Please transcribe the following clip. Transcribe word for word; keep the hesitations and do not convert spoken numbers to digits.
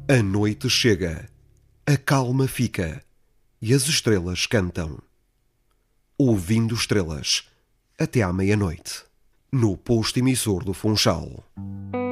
A noite chega, a calma fica e as estrelas cantam. Ouvindo estrelas, até à meia-noite, no posto emissor do Funchal.